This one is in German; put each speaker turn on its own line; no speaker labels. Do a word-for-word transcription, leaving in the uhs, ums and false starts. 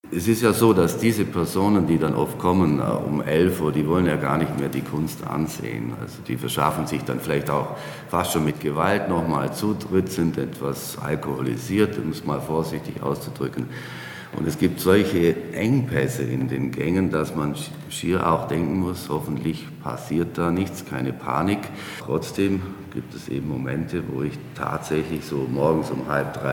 Es ist ja so, dass diese Personen, die dann oft kommen um elf Uhr, die wollen ja gar nicht mehr die Kunst ansehen. Also die verschaffen sich dann vielleicht auch fast schon mit Gewalt nochmal Zutritt, sind etwas alkoholisiert, um es mal vorsichtig auszudrücken. Und es gibt solche Engpässe in den Gängen, dass man schier auch denken muss, hoffentlich passiert da nichts, keine Panik. Trotzdem gibt es eben Momente, wo ich tatsächlich so morgens um halb drei